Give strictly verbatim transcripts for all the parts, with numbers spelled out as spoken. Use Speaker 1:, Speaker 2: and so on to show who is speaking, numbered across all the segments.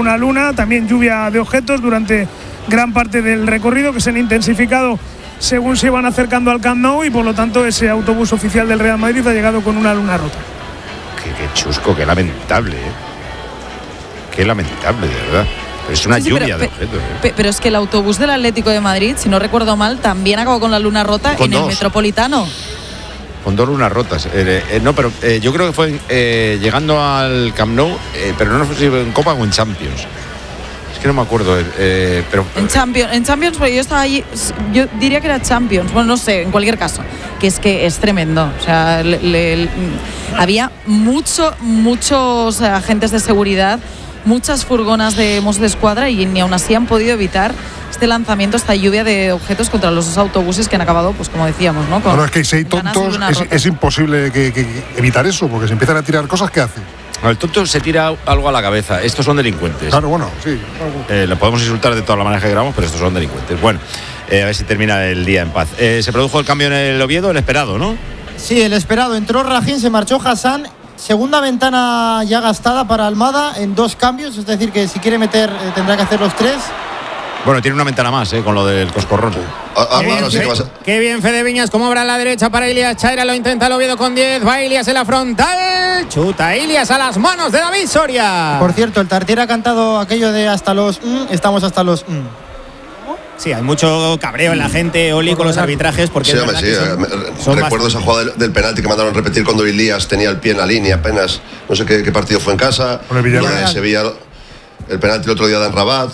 Speaker 1: una luna, también lluvia de objetos durante gran parte del recorrido, que se han intensificado según se iban acercando al Camp Nou, y por lo tanto ese autobús oficial del Real Madrid ha llegado con una luna rota.
Speaker 2: Qué, qué chusco, qué lamentable, ¿eh? Qué lamentable, de verdad. Pero es una sí, sí, lluvia
Speaker 3: pero,
Speaker 2: de objetos. ¿eh?
Speaker 3: Pe, pero es que el autobús del Atlético de Madrid, si no recuerdo mal, también acabó con la luna rota con en dos. El Metropolitano.
Speaker 2: Con dos lunas rotas. Eh, eh, no, pero eh, yo creo que fue eh, llegando al Camp Nou, eh, pero no sé si en Copa o en Champions. Es que no me acuerdo. Eh, pero
Speaker 3: en Champions, en Champions, porque yo estaba allí, yo diría que era Champions. Bueno, no sé, en cualquier caso, que es que es tremendo. O sea, le, le, había mucho, muchos agentes de seguridad, muchas furgonas de Mossos de Escuadra, y ni aún así han podido evitar este lanzamiento, esta lluvia de objetos contra los dos autobuses que han acabado, pues como decíamos, ¿no? Con
Speaker 4: bueno, es que si hay tontos, es, es imposible que, que, que evitar eso, porque se empiezan a tirar cosas, ¿qué hacen?
Speaker 2: No, el tonto se tira algo a la cabeza. Estos son delincuentes.
Speaker 4: Claro, bueno, sí.
Speaker 2: Eh, lo podemos insultar de todas las maneras que queramos, pero estos son delincuentes. Bueno, eh, a ver si termina el día en paz. Eh, se produjo el cambio en el Oviedo, el esperado, ¿no?
Speaker 5: Sí, el esperado. Entró Rajín, se marchó Hassan. Segunda ventana ya gastada para Almada en dos cambios, es decir, que si quiere meter eh, tendrá que hacer los tres.
Speaker 2: Bueno, tiene una ventana más, ¿eh? Con lo del coscorrón.
Speaker 6: Ah, qué, bien, sí que a... qué bien, Fede Viñas, como obra a la derecha para Ilias Chaira, lo intenta el Oviedo con diez, va Ilias en la frontal, chuta Ilias a las manos de David Soria.
Speaker 5: Por cierto, el Tartiere ha cantado aquello de hasta los mm, estamos hasta los mm.
Speaker 6: Sí, hay mucho cabreo en la gente, Oli, con los arbitrajes, porque
Speaker 7: sí, hombre, sí, son, son recuerdo esa jugada del, del penalti que mandaron repetir cuando Ilias tenía el pie en la línea apenas, no sé qué, qué partido fue en casa,
Speaker 4: con el Villarreal.
Speaker 7: Sevilla, el penalti el otro día de Rabat.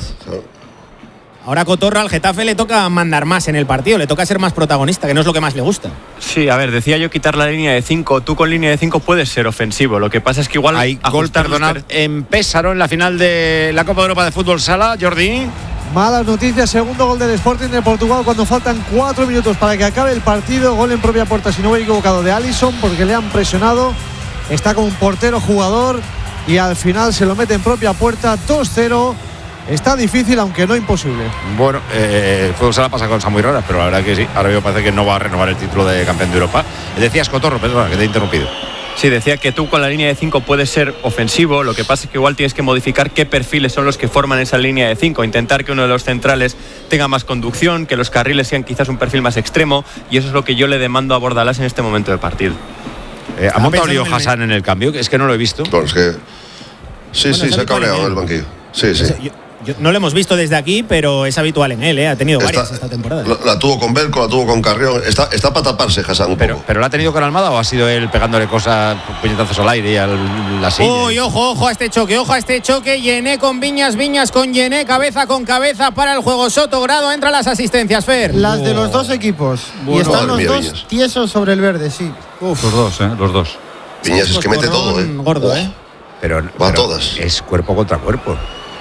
Speaker 6: Ahora Cotorra al Getafe le toca mandar más en el partido, le toca ser más protagonista, que no es lo que más le gusta.
Speaker 8: Sí, a ver, decía yo quitar la línea de cinco. Tú con línea de cinco puedes ser ofensivo. Lo que pasa es que igual
Speaker 2: hay gol, perdonad, en Pésaro en la final de la Copa de Europa de Fútbol Sala, Jordi.
Speaker 9: Malas noticias, segundo gol del Sporting de Portugal cuando faltan cuatro minutos para que acabe el partido. Gol en propia puerta, si no me he equivocado, de Alisson, porque le han presionado. Está con un portero jugador y al final se lo mete en propia puerta. Dos cero. Está difícil, aunque no imposible.
Speaker 2: Bueno, eh, el fútbol sala pasa cosas muy raras, pero la verdad que sí. Ahora mismo parece que no va a renovar el título de campeón de Europa. Decías, Cotorro, perdona, que te he interrumpido.
Speaker 8: Sí, decía que tú con la línea de cinco puedes ser ofensivo. Lo que pasa es que igual tienes que modificar qué perfiles son los que forman esa línea de cinco. Intentar que uno de los centrales tenga más conducción, que los carriles sean quizás un perfil más extremo. Y eso es lo que yo le demando a Bordalás en este momento del partido.
Speaker 2: Eh, ¿Ha montado lío Hassan en el cambio? Es que no lo he visto.
Speaker 7: Bueno, es que... Sí, bueno, sí, se ha cabreado en el banquillo. Sí, sí.
Speaker 6: Yo, yo, no lo hemos visto desde aquí, pero es habitual en él, ¿eh? Ha tenido varias esta, esta temporada.
Speaker 7: La, la tuvo con Belco, la tuvo con Carrión. Está, está para taparse Hassan un
Speaker 2: pero,
Speaker 7: poco.
Speaker 2: ¿Pero la ha tenido con Almada o ha sido él pegándole cosas, puñetazos al aire y a la silla?
Speaker 6: Uy, ojo, ojo a este choque, ojo a este choque. Yené con Viñas, Viñas con Yené, cabeza con cabeza para el juego. Soto Grado, entran las asistencias, Fer.
Speaker 5: Las de los dos equipos. Bueno, y están los mía, dos Viñas. Tiesos sobre el verde, sí.
Speaker 10: Uf. Los dos, ¿eh? Los dos.
Speaker 7: Viñas es que mete todo, ¿eh?
Speaker 6: Gordo, ¿eh?
Speaker 2: Pero,
Speaker 7: va
Speaker 2: pero
Speaker 7: todas.
Speaker 2: Es cuerpo contra cuerpo.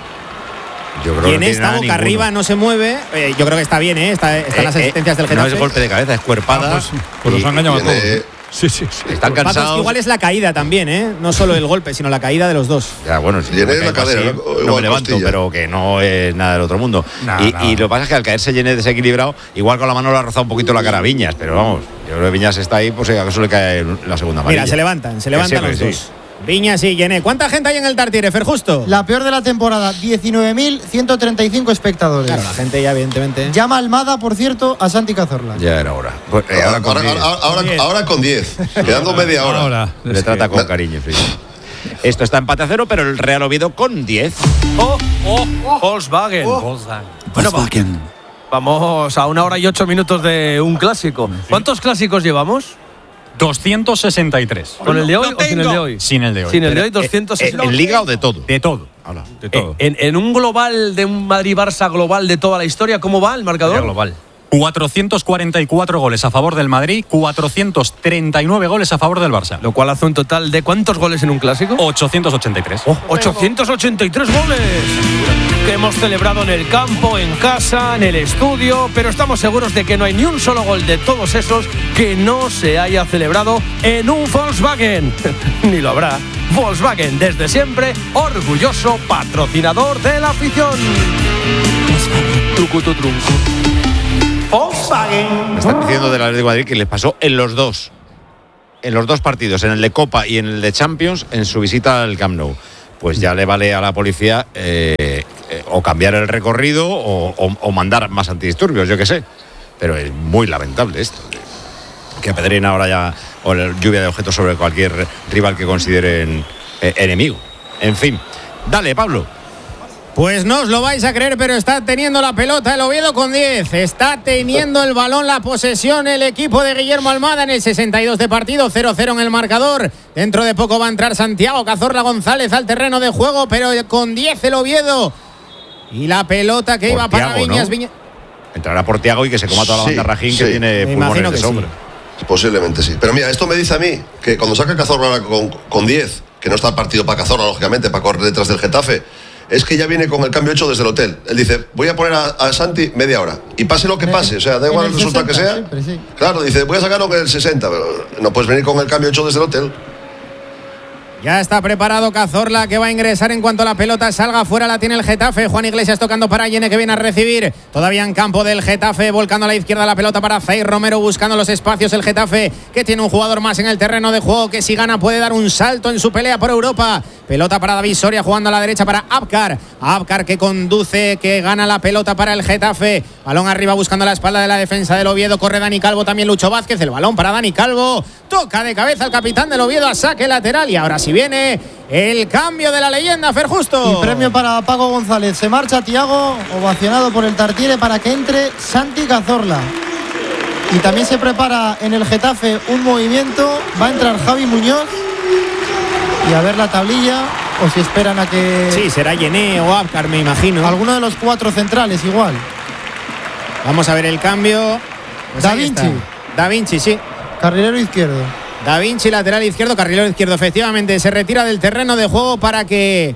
Speaker 6: Yo creo Yené que está boca ninguno. Arriba, no se mueve. Eh, yo creo que está bien, ¿eh? Está, están eh, las asistencias
Speaker 2: eh,
Speaker 6: del Getafe.
Speaker 2: No es golpe de cabeza, es cuerpada.
Speaker 10: Ah, pues pues los han engañado a todos. ¿eh?
Speaker 2: Sí, sí, sí. Están cansados.
Speaker 6: Paco, es que igual es la caída también, ¿eh? No solo el golpe, sino la caída de los dos.
Speaker 2: Ya, bueno, si
Speaker 7: Yené la cadera,
Speaker 2: así, no, no me levanto, costilla. Pero que no es nada del otro mundo. Nah, y, nah. y lo que pasa es que al caerse Yené desequilibrado, igual con la mano le ha rozado un poquito la cara a Viñas, pero vamos, yo creo que Viñas está ahí, pues a eso le cae la segunda amarilla.
Speaker 6: Mira, se levantan, se levantan los dos. Sí. Viñas y Yené. ¿Cuánta gente hay en el Tartiere, Fer, justo?
Speaker 5: La peor de la temporada, diecinueve mil ciento treinta y cinco espectadores.
Speaker 6: Claro, la gente ya, evidentemente.
Speaker 5: Llama Almada, por cierto, a Santi Cazorla.
Speaker 2: Ya era hora. Pues,
Speaker 7: eh, ahora, ahora, con ahora, ahora, ahora con diez. Quedando media hora.
Speaker 2: Ahora. Le trata con cariño, sí. Esto está empate a cero, pero el Real Oviedo con diez.
Speaker 11: Oh, oh, oh. Volkswagen. Oh. Volkswagen. Bueno, Volkswagen. Vamos a una hora y ocho minutos de un clásico. ¿Cuántos clásicos llevamos?
Speaker 8: doscientos sesenta y tres.
Speaker 11: ¿Con el de hoy o sin el de hoy?
Speaker 8: Sin el de hoy.
Speaker 11: Sin el de hoy, doscientos sesenta y tres.
Speaker 2: ¿En Liga o de todo?
Speaker 8: De todo.
Speaker 2: Hola,
Speaker 11: de todo. En, en un global de un Madrid-Barça global de toda la historia, ¿cómo va el marcador?
Speaker 8: Global. cuatrocientos cuarenta y cuatro goles a favor del Madrid, cuatrocientos treinta y nueve goles a favor del Barça.
Speaker 11: Lo cual hace un total de ¿cuántos goles en un clásico?
Speaker 8: ochocientos ochenta y tres.
Speaker 11: Oh, ¡ochocientos ochenta y tres goles! Que hemos celebrado en el campo, en casa, en el estudio, pero estamos seguros de que no hay ni un solo gol de todos esos que no se haya celebrado en un Volkswagen. Ni lo habrá. Volkswagen, desde siempre, orgulloso patrocinador de la afición. Truco, tu trunco.
Speaker 2: Volkswagen. Me están diciendo del Atlético de Madrid que les pasó en los dos. En los dos partidos, en el de Copa y en el de Champions, en su visita al Camp Nou. pues ya le vale a la policía eh, eh, o cambiar el recorrido o, o, o mandar más antidisturbios, yo qué sé. Pero es muy lamentable esto, que apedreen ahora ya o la lluvia de objetos sobre cualquier rival que consideren eh, enemigo. En fin, dale, Pablo.
Speaker 6: Pues no os lo vais a creer, pero está teniendo la pelota el Oviedo con diez. Está teniendo el balón, la posesión, el equipo de Guillermo Almada en el sesenta y dos de partido, cero cero en el marcador. Dentro de poco va a entrar Santiago Cazorla González al terreno de juego, pero con diez el Oviedo. Y la pelota que
Speaker 2: por
Speaker 6: iba
Speaker 2: Thiago,
Speaker 6: para Viñas,
Speaker 2: ¿no?
Speaker 6: Viñas.
Speaker 2: Entrará por Thiago y que se coma toda la
Speaker 7: Sí,
Speaker 2: banda Rajín,
Speaker 7: sí.
Speaker 2: que tiene
Speaker 6: Me
Speaker 2: pulmones
Speaker 6: imagino
Speaker 2: de
Speaker 6: que
Speaker 2: sombra.
Speaker 6: sí.
Speaker 7: Posiblemente sí. Pero mira, esto me dice a mí que cuando saca Cazorla con, con diez, que no está el partido para Cazorla, lógicamente, para correr detrás del Getafe, es que ya viene con el cambio hecho desde el hotel. Él dice, voy a poner a, a Santi media hora. Y pase lo que pase, o sea, da igual el, el resultado sesenta, que sea. Siempre, sí. Claro, dice, voy a sacarlo en el sesenta, pero no puedes venir con el cambio hecho desde el hotel.
Speaker 6: Ya está preparado Cazorla, que va a ingresar en cuanto la pelota salga fuera. La tiene el Getafe. Juan Iglesias tocando para Yene, que viene a recibir. Todavía en campo del Getafe, volcando a la izquierda la pelota para Zair Romero, buscando los espacios. El Getafe, que tiene un jugador más en el terreno de juego, que si gana puede dar un salto en su pelea por Europa. Pelota para David Soria, jugando a la derecha para Abkar. Abkar que conduce, que gana la pelota para el Getafe. Balón arriba buscando la espalda de la defensa del Oviedo. Corre Dani Calvo, también Lucho Vázquez. El balón para Dani Calvo. Toca de cabeza el capitán del Oviedo a saque lateral. Y ahora sí viene el cambio de la leyenda, Fer Justo.
Speaker 5: Y premio para Paco González. Se marcha Thiago, ovacionado por el Tartiere, para que entre Santi Cazorla. Y también se prepara en el Getafe un movimiento. Va a entrar Javi Muñoz. Y a ver la tablilla, o si esperan a que...
Speaker 6: Sí, será Yené o Abkar, me imagino.
Speaker 5: Alguno de los cuatro centrales, igual.
Speaker 6: Vamos a ver el cambio. Pues
Speaker 5: Da Vinci.
Speaker 6: Da Vinci, sí.
Speaker 5: Carrilero izquierdo.
Speaker 6: Da Vinci, lateral izquierdo, carrilero izquierdo. Efectivamente, se retira del terreno de juego para que...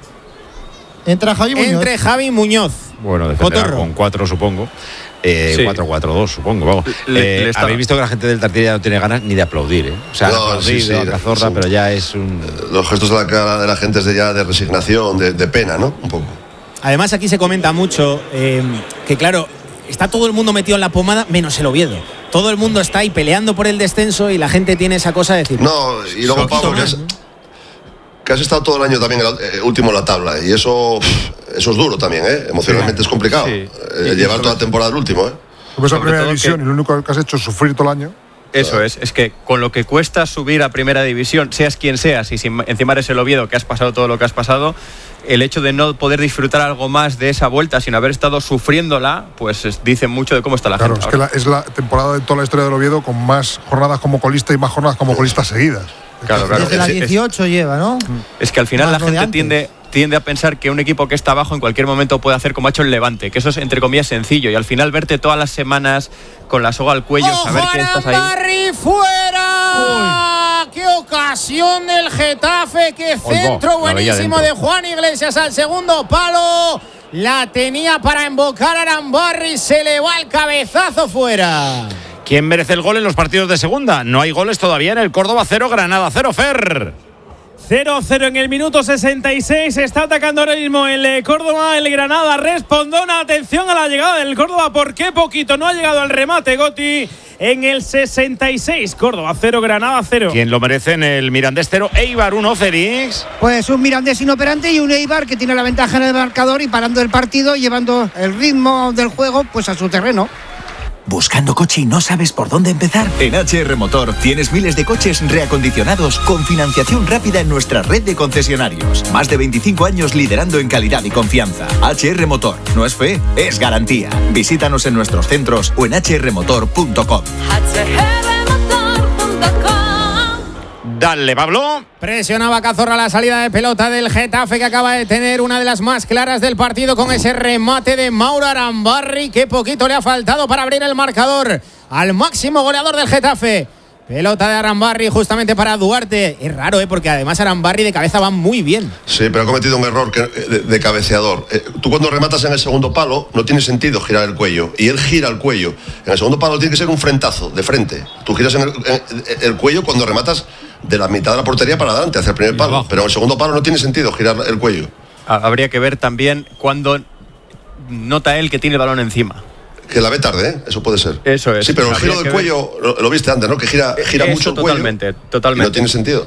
Speaker 5: Entra Javi Muñoz.
Speaker 6: Entre Javi Muñoz.
Speaker 2: Bueno, defenderá con cuatro, supongo. Eh,
Speaker 8: sí.
Speaker 2: cuatro cuatro dos, supongo. Vamos.
Speaker 8: Le,
Speaker 2: eh,
Speaker 8: le está...
Speaker 2: Habéis visto que la gente del Tartiere ya no tiene ganas ni de aplaudir, ¿eh? O sea,
Speaker 7: no,
Speaker 2: aplaudir
Speaker 7: sí, sí,
Speaker 2: a Cazorla,
Speaker 7: sí.
Speaker 2: pero ya es un...
Speaker 7: Los gestos de la cara de la gente es de ya de resignación, de, de pena, ¿no? Un poco.
Speaker 6: Además, aquí se comenta mucho eh, que, claro, está todo el mundo metido en la pomada, menos el Oviedo. Todo el mundo está ahí peleando por el descenso y la gente tiene esa cosa de decir...
Speaker 7: No, y luego, Pablo, que has, que has estado todo el año también el, eh, último en la tabla. Y eso, eso es duro también, ¿eh? Emocionalmente es complicado. Sí. Eh, llevar toda la temporada al último, ¿eh?
Speaker 4: Pues a primera división que, y lo único que has hecho es sufrir todo el año.
Speaker 8: Eso es, es que con lo que cuesta subir a primera división, seas quien seas, y si encima eres el Oviedo, que has pasado todo lo que has pasado, el hecho de no poder disfrutar algo más de esa vuelta sin haber estado sufriéndola, pues es, dice mucho de cómo está la
Speaker 4: claro,
Speaker 8: gente.
Speaker 4: Claro, es que la, es la temporada de toda la historia del Oviedo con más jornadas como colista y más jornadas como colistas seguidas.
Speaker 8: Claro, claro.
Speaker 5: Desde la dieciocho es, lleva, ¿no?
Speaker 8: Es que al final más la gente tiende... tiende a pensar que un equipo que está abajo en cualquier momento puede hacer como ha hecho el Levante, que eso es entre comillas sencillo, y al final verte todas las semanas con la soga al cuello,
Speaker 6: ¡Ojo,
Speaker 8: saber que estás ahí.
Speaker 6: Arambarri fuera! Uy. ¡Qué ocasión del Getafe! ¡Qué centro
Speaker 2: Oigo,
Speaker 6: buenísimo de Juan Iglesias al segundo palo! La tenía para embocar a Arambarri, se le va el cabezazo fuera.
Speaker 2: ¿Quién merece el gol en los partidos de segunda? No hay goles todavía en el Córdoba cero, Granada cero, Fer.
Speaker 11: cero cero en el minuto sesenta y seis. Está atacando ahora mismo el Córdoba. El Granada respondona. Atención a la llegada del Córdoba. ¿Por qué poquito? No ha llegado al remate, Goti. En el sesenta y seis. Córdoba cero, Granada cero.
Speaker 2: ¿Quién lo merece en el Mirandés cero? Eibar uno, Félix.
Speaker 12: Pues un Mirandés inoperante y un Eibar que tiene la ventaja en el marcador y parando el partido, llevando el ritmo del juego pues a su terreno.
Speaker 13: ¿Buscando coche y no sabes por dónde empezar? En H R Motor tienes miles de coches reacondicionados con financiación rápida en nuestra red de concesionarios. Más de veinticinco años liderando en calidad y confianza. H R Motor. No es fe, es garantía. Visítanos en nuestros centros o en h r motor punto com.
Speaker 2: Dale, Pablo.
Speaker 6: Presionaba Cazorla la salida de pelota del Getafe, que acaba de tener una de las más claras del partido con ese remate de Mauro Arambarri, que poquito le ha faltado para abrir el marcador al máximo goleador del Getafe. Pelota de Arambarri justamente para Duarte. Es raro, ¿eh? Porque además Arambarri de cabeza va muy bien.
Speaker 7: Sí, pero ha cometido un error que, de, de cabeceador. Eh, tú cuando rematas en el segundo palo no tiene sentido girar el cuello. Y él gira el cuello. En el segundo palo tiene que ser un frentazo, de frente. Tú giras en el, en el cuello cuando rematas de la mitad de la portería para adelante, hacia el primer palo. Abajo. Pero en el segundo palo no tiene sentido girar el cuello.
Speaker 8: Habría que ver también cuando nota él que tiene el balón encima.
Speaker 7: Que la ve tarde, ¿eh? Eso puede ser.
Speaker 8: Eso es.
Speaker 7: Sí, pero el giro del cuello, lo, lo viste antes, ¿no? Que gira, gira mucho el
Speaker 8: totalmente,
Speaker 7: cuello.
Speaker 8: Totalmente,
Speaker 7: No tiene sentido.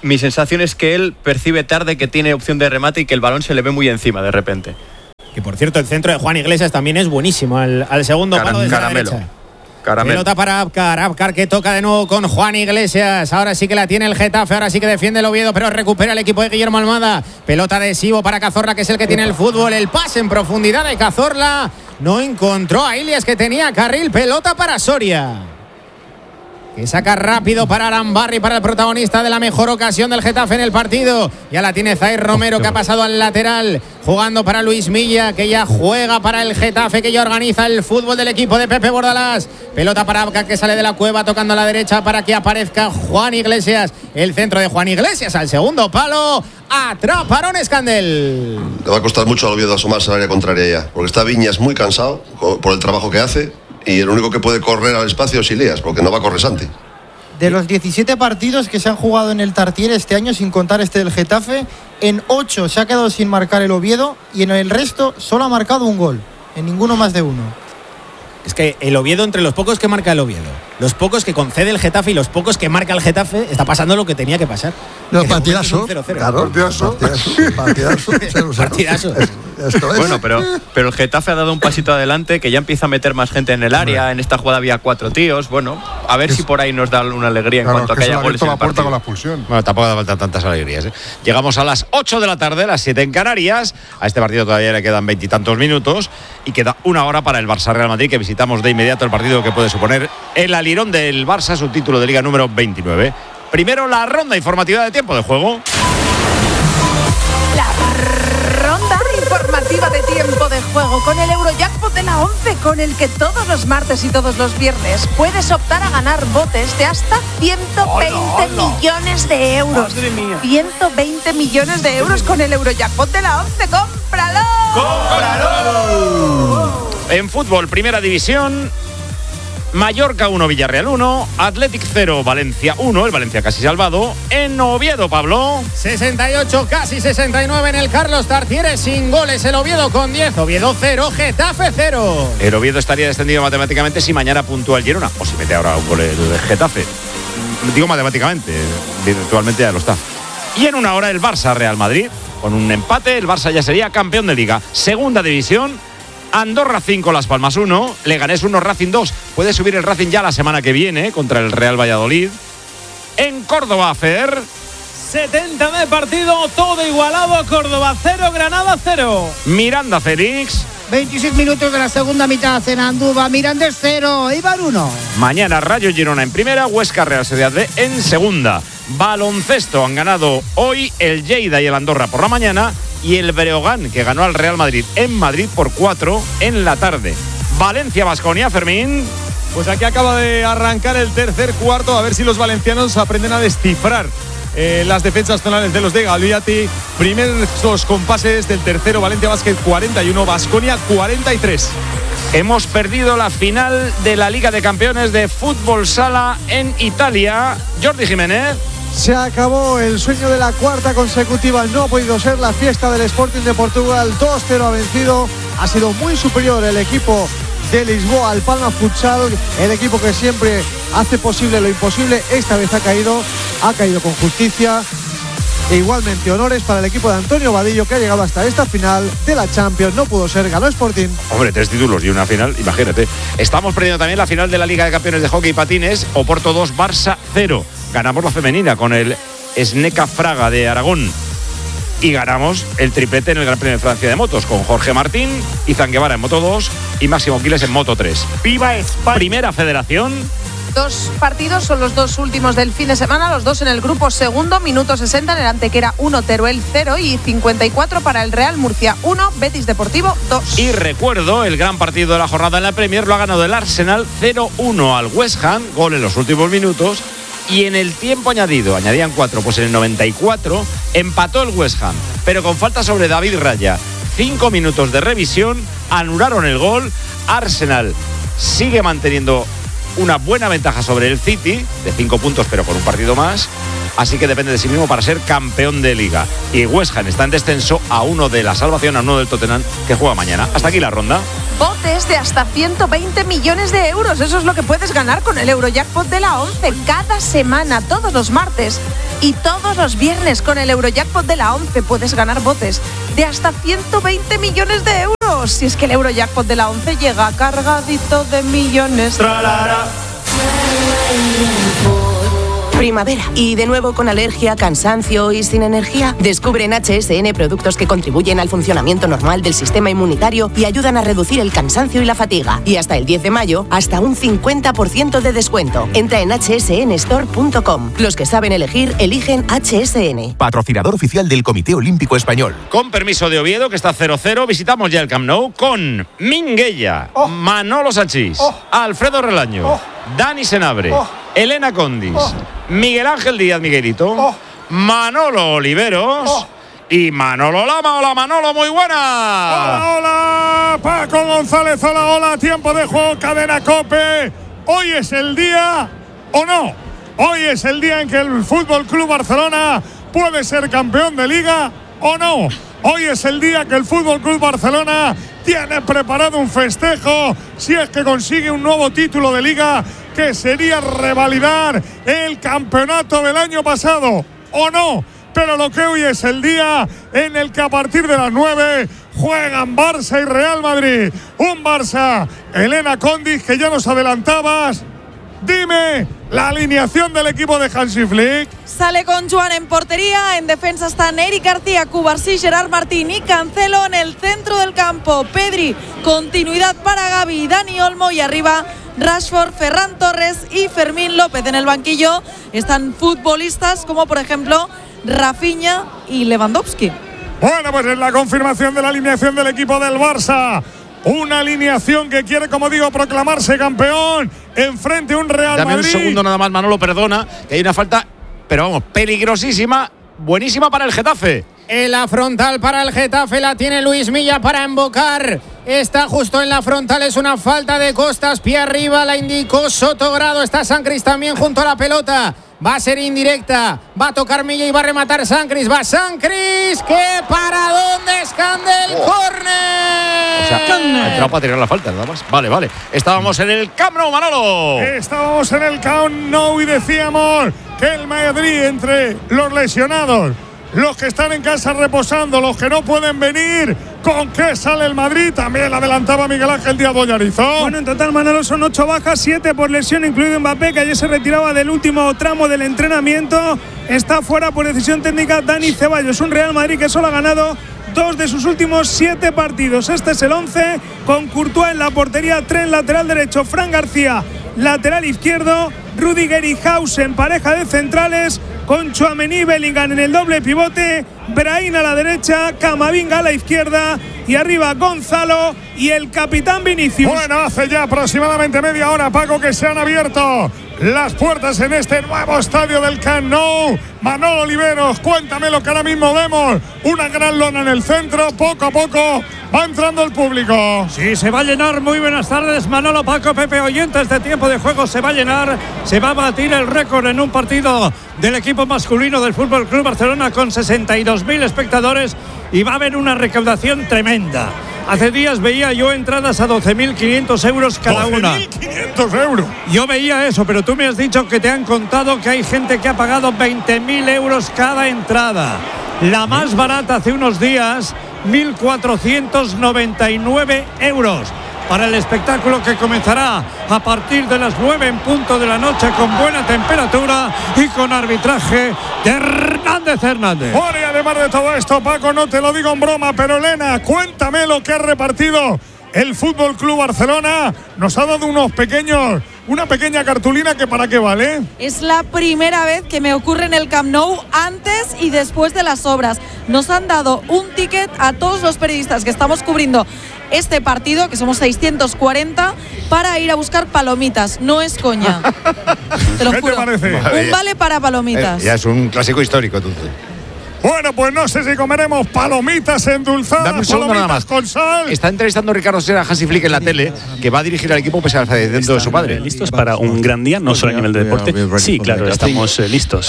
Speaker 8: mi sensación es que él percibe tarde que tiene opción de remate y que el balón se le ve muy encima de repente.
Speaker 6: Y por cierto, el centro de Juan Iglesias también es buenísimo, al, al segundo
Speaker 8: Cara,
Speaker 6: palo de
Speaker 8: caramelo.
Speaker 6: la derecha.
Speaker 8: Caramelo.
Speaker 6: Pelota para Abkar, Abkar que toca de nuevo con Juan Iglesias. Ahora sí que la tiene el Getafe, ahora sí que defiende el Oviedo, pero recupera el equipo de Guillermo Almada. Pelota de Sibo para Cazorla, que es el que tiene el fútbol. El pase en profundidad de Cazorla. No encontró a Ilias, que tenía carril. Pelota para Soria, que saca rápido para Arambarri, para el protagonista de la mejor ocasión del Getafe en el partido. Ya la tiene Zair Romero, que ha pasado al lateral, jugando para Luis Milla, que ya juega para el Getafe, que ya organiza el fútbol del equipo de Pepe Bordalás. Pelota para Abkar, que sale de la cueva, tocando a la derecha para que aparezca Juan Iglesias. El centro de Juan Iglesias al segundo palo. Atraparon Escandel.
Speaker 7: Le va a costar mucho al Oviedo asomarse al área contraria ya, porque está Viñas muy cansado por el trabajo que hace. Y el único que puede correr al espacio es Ilias, porque no va a correr Santi.
Speaker 5: De los diecisiete partidos que se han jugado en el Tartiere este año, sin contar este del Getafe, en ocho se ha quedado sin marcar el Oviedo y en el resto solo ha marcado un gol, en ninguno más de uno.
Speaker 6: Es que el Oviedo, entre los pocos que marca el Oviedo, los pocos que concede el Getafe y los pocos que marca el Getafe, está pasando lo que tenía que pasar.
Speaker 4: Los partidazos.
Speaker 6: Claro,
Speaker 4: partidazo.
Speaker 6: Partidazo. Partidazo.
Speaker 8: Bueno, pero, pero el Getafe ha dado un pasito adelante, que ya empieza a meter más gente en el área. En esta jugada había cuatro tíos. Bueno, a ver si por ahí nos da una alegría en
Speaker 4: claro,
Speaker 8: cuanto a
Speaker 4: que,
Speaker 8: que haya goles en el partido.
Speaker 4: Con la expulsión.
Speaker 2: Bueno, tampoco hace falta tantas alegrías, ¿eh? Llegamos a las ocho de la tarde, las siete en Canarias. A este partido todavía le quedan veintitantos minutos y queda una hora para el Barça Real Madrid, que visitamos de inmediato el partido que puede suponer el alirón del Barça, su título de liga número veintinueve. Primero la ronda informativa de tiempo de juego.
Speaker 14: La ronda informativa de tiempo de juego con el Eurojackpot de la once, con el que todos los martes y todos los viernes puedes optar a ganar botes de hasta ciento veinte hola, hola. millones de euros.
Speaker 11: Madre mía.
Speaker 14: ciento veinte millones de euros con el Eurojackpot de la once. ¡Cómpralo!
Speaker 2: ¡Cómpralo! En fútbol, primera división. Mallorca uno, Villarreal uno, Athletic cero, Valencia uno, el Valencia casi salvado. En Oviedo, Pablo.
Speaker 6: sesenta y ocho, casi sesenta y nueve en el Carlos Tartiere, sin goles el Oviedo con diez. Oviedo cero, Getafe cero.
Speaker 2: El Oviedo estaría descendido matemáticamente si mañana puntúa el Girona, o si mete ahora un gol el Getafe. Digo matemáticamente, virtualmente ya lo está. Y en una hora el Barça Real Madrid, con un empate, el Barça ya sería campeón de liga. Segunda división. Andorra cinco, Las Palmas uno, Leganés uno, Racing dos. Puede subir el Racing ya la semana que viene contra el Real Valladolid. En Córdoba, Fer.
Speaker 11: setenta de partido, todo igualado. Córdoba cero, Granada cero.
Speaker 2: Miranda, Félix.
Speaker 12: veintiséis minutos de la segunda mitad en Andúba. Mirandés cero, Eibar uno.
Speaker 2: Mañana Rayo Girona en primera, Huesca Real Sociedad B en segunda. Baloncesto han ganado hoy el Lleida y el Andorra por la mañana, y el Breogán, que ganó al Real Madrid en Madrid por cuatro en la tarde. Valencia-Baskonia, Fermín.
Speaker 15: Pues aquí acaba de arrancar el tercer cuarto, a ver si los valencianos aprenden a descifrar eh, las defensas zonales de los de Galiati. Primeros compases del tercero, Valencia Basket cuarenta y uno, Baskonia cuarenta y tres.
Speaker 2: Hemos perdido la final de la Liga de Campeones de Fútbol Sala en Italia. Jordi Jiménez.
Speaker 9: Se acabó el sueño de la cuarta consecutiva, no ha podido ser. La fiesta del Sporting de Portugal, dos cero ha vencido. Ha sido muy superior el equipo de Lisboa al Palma Futsal, el equipo que siempre hace posible lo imposible. Esta vez ha caído, ha caído con justicia. E igualmente honores para el equipo de Antonio Vadillo, que ha llegado hasta esta final de la Champions. No pudo ser, ganó Sporting.
Speaker 2: Hombre, tres títulos y una final, imagínate. Estamos perdiendo también la final de la Liga de Campeones de Hockey y Patines. Oporto dos, Barça cero. Ganamos la femenina con el Sneca Fraga de Aragón. Y ganamos el triplete en el Gran Premio de Francia de Motos con Jorge Martín, Izan Guevara en Moto dos y Máximo Quiles en Moto tres. ¡Viva España! Primera Federación.
Speaker 14: Dos partidos son los dos últimos del fin de semana, los dos en el grupo segundo, minuto sesenta en el Antequera uno, Teruel cero y cincuenta y cuatro para el Real Murcia uno, Betis Deportivo dos.
Speaker 2: Y recuerdo, el gran partido de la jornada en la Premier lo ha ganado el Arsenal cero uno al West Ham, gol en los últimos minutos. Y en el tiempo añadido, añadían cuatro, pues en el noventa y cuatro empató el West Ham, pero con falta sobre David Raya. Cinco minutos de revisión, anularon el gol. Arsenal sigue manteniendo una buena ventaja sobre el City, de cinco puntos pero con un partido más, así que depende de sí mismo para ser campeón de Liga. Y West Ham está en descenso a uno de la salvación, a uno del Tottenham, que juega mañana. Hasta aquí la ronda.
Speaker 14: Botes de hasta ciento veinte millones de euros. Eso es lo que puedes ganar con el Eurojackpot de la once. Cada semana, todos los martes y todos los viernes con el Eurojackpot de la once puedes ganar botes de hasta ciento veinte millones de euros. Si es que el Eurojackpot de la once llega cargadito de millones. Tralara.
Speaker 16: Primavera. ¿Y de nuevo con alergia, cansancio y sin energía? Descubre en H S N productos que contribuyen al funcionamiento normal del sistema inmunitario y ayudan a reducir el cansancio y la fatiga. Y hasta el diez de mayo, hasta un cincuenta por ciento de descuento. Entra en hache ese ene store punto com. Los que saben elegir, eligen H S N.
Speaker 17: Patrocinador oficial del Comité Olímpico Español.
Speaker 2: Con permiso de Oviedo, que está cero cero, visitamos ya el Camp Nou con Minguella, oh. Manolo Sanchís, oh. Alfredo Relaño, oh. Dani Senabre, oh. Elena Condis, oh. Miguel Ángel Díaz Miguelito, oh. Manolo Oliveros oh. y Manolo Lama. Hola Manolo, muy buena.
Speaker 18: Hola, hola, Paco González, hola, hola, tiempo de juego, Cadena COPE. Hoy es el día, ¿o no? Hoy es el día en que el Fútbol Club Barcelona puede ser campeón de Liga, ¿o no? Hoy es el día que el Fútbol Club Barcelona tiene preparado un festejo si es que consigue un nuevo título de Liga, que sería revalidar el campeonato del año pasado, ¿o no? Pero lo que hoy es el día en el que a partir de las nueve juegan Barça y Real Madrid. Un Barça, Elena Condis, que ya nos adelantabas. Dime la alineación del equipo de Hansi Flick.
Speaker 3: Sale con Joan en portería, en defensa están Eric García, Cubarsí, Gerard Martín y Cancelo. En el centro del campo, Pedri, continuidad para Gavi, Dani Olmo, y arriba Rashford, Ferran Torres y Fermín López. En el banquillo están futbolistas como por ejemplo Rafinha y Lewandowski.
Speaker 18: Bueno, pues es la confirmación de la alineación del equipo del Barça. Una alineación que quiere, como digo, proclamarse campeón enfrente a un Real
Speaker 2: Dame
Speaker 18: Madrid.
Speaker 2: Dame un segundo nada más, Manolo, perdona, que hay una falta, pero vamos, peligrosísima, buenísima para el Getafe.
Speaker 6: En la frontal para el Getafe la tiene Luis Milla para embocar. Está justo en la frontal, es una falta de Costas, pie arriba, la indicó Sotogrado. Está Sancris también junto a la pelota. Va a ser indirecta, va a tocar Milla y va a rematar Sancris. Va Sancris, que para dónde escande el oh. córner.
Speaker 2: O sea, ha entrado para tirar la falta, nada más. Vale, vale. Estábamos en el Camp Nou, Manolo.
Speaker 18: Estábamos en el Camp Nou y decíamos que el Madrid, entre los lesionados, los que están en casa reposando, los que no pueden venir, ¿con qué sale el Madrid? También adelantaba Miguel Ángel Díaz Bollarizo.
Speaker 1: Bueno, en total, Manolo, son ocho bajas, siete por lesión, incluido Mbappé, que ayer se retiraba del último tramo del entrenamiento. Está fuera por decisión técnica Dani Ceballos. Un Real Madrid que solo ha ganado dos de sus últimos siete partidos. Este es el once, con Courtois en la portería, Trent lateral derecho, Fran García lateral izquierdo, Rudiger y Hause en pareja de centrales, con Tchouaméni, Bellingham en el doble pivote, Brahim a la derecha, Camavinga a la izquierda y arriba Gonzalo y el capitán Vinicius.
Speaker 18: Bueno, hace ya aproximadamente media hora, Paco, que se han abierto las puertas en este nuevo estadio del Camp Nou. Manolo Oliveros, cuéntame lo que ahora mismo vemos. Una gran lona en el centro, poco a poco va entrando el público.
Speaker 19: Sí, se va a llenar. Muy buenas tardes, Manolo, Paco, Pepe, oyentes de Tiempo de Juego. Se va a llenar, se va a batir el récord en un partido del equipo masculino del Fútbol Club Barcelona con sesenta y dos mil espectadores y va a haber una recaudación tremenda. Hace días veía yo entradas a doce mil quinientos euros cada una.
Speaker 18: doce mil quinientos euros.
Speaker 19: Yo veía eso, pero tú me has dicho que te han contado que hay gente que ha pagado veinte mil euros cada entrada. La más barata hace unos días, mil cuatrocientos noventa y nueve euros. Para el espectáculo que comenzará a partir de las nueve en punto de la noche, con buena temperatura y con arbitraje de Hernández Hernández.
Speaker 18: Bueno, y además de todo esto, Paco, no te lo digo en broma, pero Elena, cuéntame lo que ha repartido el Fútbol Club Barcelona. Nos ha dado unos pequeños, una pequeña cartulina que para qué vale.
Speaker 3: Es la primera vez que me ocurre en el Camp Nou antes y después de las obras. Nos han dado un ticket a todos los periodistas que estamos cubriendo este partido, que somos seiscientos cuarenta, para ir a buscar palomitas. No es coña. Te lo
Speaker 18: ¿Qué
Speaker 3: juro.
Speaker 18: te parece?
Speaker 3: Un vale para palomitas.
Speaker 2: Eh, ya es un clásico histórico, entonces.
Speaker 18: Bueno, pues no sé si comeremos palomitas endulzadas,
Speaker 2: Dame un segundo nada
Speaker 18: palomitas
Speaker 2: más.
Speaker 18: con sal.
Speaker 2: Está entrevistando Ricardo Sera a Hansi Flick en la tele, que va a dirigir al equipo pese al fallecimiento de su padre.
Speaker 20: ¿Listos para un gran día, no solo a nivel de deporte? Sí, claro, estamos eh, listos.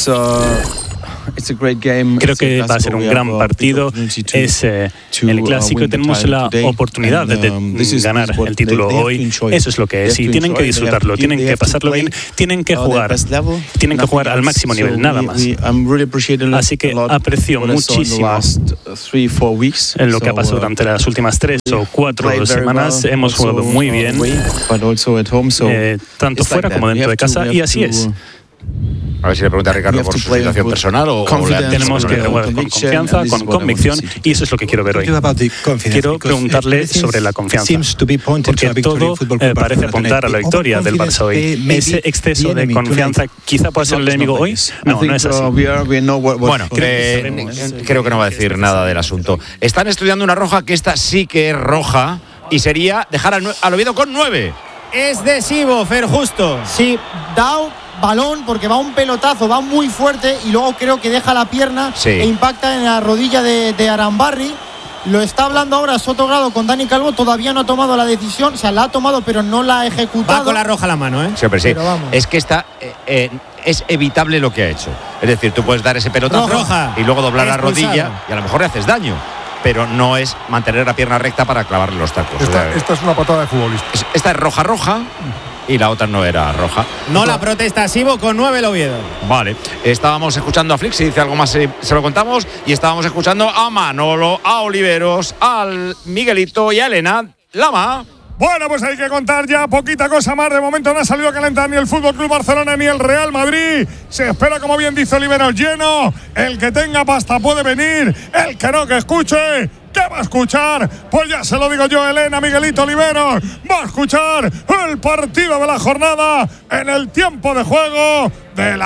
Speaker 20: Creo que va a ser un gran partido. Es eh, el clásico y tenemos la oportunidad de, de ganar el título hoy. Eso es lo que es. Y tienen que disfrutarlo, tienen que pasarlo bien, tienen que jugar, tienen que jugar al máximo nivel, nada más. Así que aprecio muchísimo en lo que ha pasado durante las últimas tres o cuatro semanas. Hemos jugado muy bien, eh, tanto fuera como dentro de casa, y así es.
Speaker 2: A ver si le pregunta a Ricardo por su situación personal o, o le
Speaker 20: tenemos que jugar con confianza, con convicción, y eso es lo que quiero ver hoy. Quiero preguntarle sobre la confianza, porque todo eh, parece apuntar a la victoria del Barça hoy. ¿Ese exceso de confianza quizá pueda ser el enemigo hoy? No, no es así.
Speaker 2: Bueno, creo, creo que no va a decir nada del asunto. Están estudiando una roja que esta sí que es roja y sería dejar al, al Oviedo con nueve.
Speaker 6: Es de Sibo, Fer Justo.
Speaker 5: Sí, Dao. Balón, porque va un pelotazo, va muy fuerte y luego creo que deja la pierna
Speaker 2: sí.
Speaker 5: e impacta en la rodilla de, de Arambarri. Lo está hablando ahora Sotogrado con Dani Calvo, todavía no ha tomado la decisión, o sea, la ha tomado pero no la ha ejecutado.
Speaker 6: Va con la roja a la mano, ¿eh?
Speaker 2: Siempre sí. Es que está, eh, eh, es evitable lo que ha hecho. Es decir, tú puedes dar ese pelotazo
Speaker 6: roja.
Speaker 2: y luego doblar
Speaker 6: Expulsado.
Speaker 2: la rodilla y a lo mejor le haces daño. Pero no es mantener la pierna recta para clavarle los tacos.
Speaker 4: Esta,
Speaker 2: o sea,
Speaker 4: esta es una patada de futbolista.
Speaker 2: Es, esta es roja roja y la otra no era roja.
Speaker 6: No la protesta Sibo con nueve el Oviedo.
Speaker 2: Vale, estábamos escuchando a Flick, si dice algo más se, se lo contamos, y estábamos escuchando a Manolo, a Oliveros, al Miguelito y a Elena Lama.
Speaker 18: Bueno, pues hay que contar ya poquita cosa más. De momento no ha salido a calentar ni el Fútbol Club Barcelona ni el Real Madrid. Se espera, como bien dice Oliveros, lleno. El que tenga pasta puede venir. El que no, que escuche. ¿Qué va a escuchar? Pues ya se lo digo yo, Elena, Miguelito, Oliveros. Va a escuchar el partido de la jornada en el tiempo de juego de la